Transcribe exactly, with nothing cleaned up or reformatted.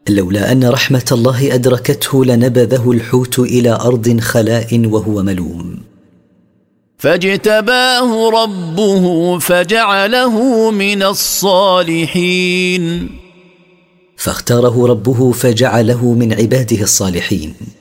لولا أن رحمة الله أدركته لنبذه الحوت إلى أرض خلاء وهو ملوم. فاجتباه ربه فجعله من الصالحين. فاختاره ربه فجعله من عباده الصالحين.